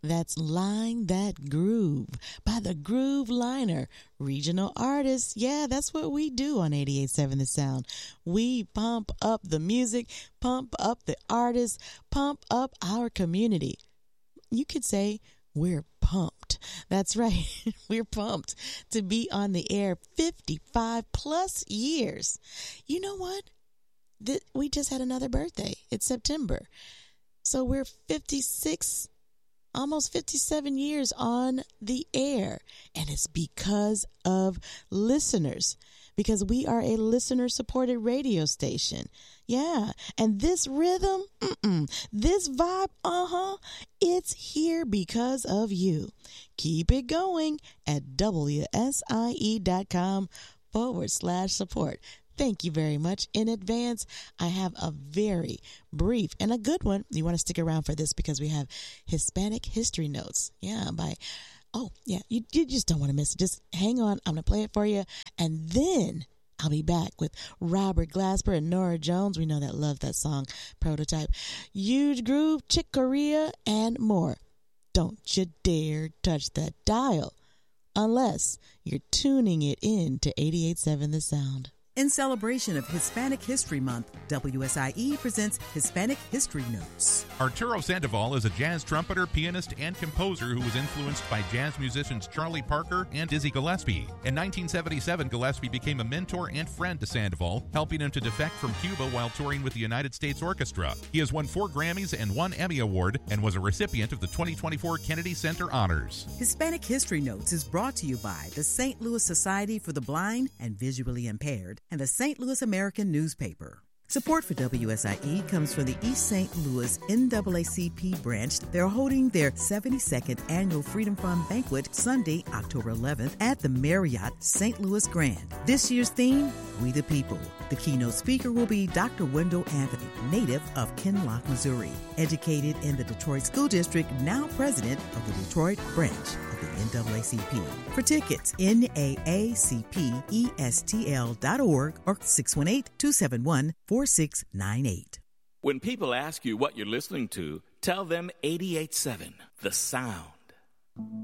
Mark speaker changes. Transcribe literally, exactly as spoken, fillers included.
Speaker 1: That's Line That Groove by the Groove Liner. Regional artists, yeah, that's what we do on eighty-eight point seven The Sound. We pump up the music, pump up the artists, pump up our community. You could say we're pumped. That's right. We're pumped to be on the air fifty-five plus years. You know what? Th- we just had another birthday. It's September. So we're fifty-six, almost fifty-seven years on the air. And it's because of listeners. Because we are a listener-supported radio station. Yeah. And this rhythm, mm-mm, this vibe, uh-huh, it's here because of you. Keep it going at W S I E dot com forward slash support. Thank you very much in advance. I have a very brief and a good one. You want to stick around for this because we have Hispanic History Notes. Yeah, by... Oh, yeah, you, you just don't want to miss it. Just hang on. I'm going to play it for you. And then I'll be back with Robert Glasper and Nora Jones. We know that love that song, Prototype. Huge Groove, Chick Corea, and more. Don't you dare touch that dial unless you're tuning it in to eighty-eight point seven The Sound.
Speaker 2: In celebration of Hispanic History Month, W S I E presents Hispanic History Notes.
Speaker 3: Arturo Sandoval is a jazz trumpeter, pianist, and composer who was influenced by jazz musicians Charlie Parker and Dizzy Gillespie. In nineteen seventy-seven, Gillespie became a mentor and friend to Sandoval, helping him to defect from Cuba while touring with the United States Orchestra. He has won four Grammys and one Emmy Award and was a recipient of the twenty twenty-four Kennedy Center Honors.
Speaker 2: Hispanic History Notes is brought to you by the Saint Louis Society for the Blind and Visually Impaired and the Saint Louis American Newspaper. Support for W S I E comes from the East Saint Louis N double A C P branch. They're holding their seventy-second annual Freedom Fund Banquet Sunday, October eleventh at the Marriott Saint Louis Grand. This year's theme, We the People. The keynote speaker will be Doctor Wendell Anthony, native of Kinloch, Missouri, educated in the Detroit School District, now president of the Detroit branch of the N double A C P. For tickets, N double A C P E S T L dot org or six one eight, two seven one, four six nine eight.
Speaker 4: When people ask you what you're listening to, tell them eighty-eight point seven, The Sound.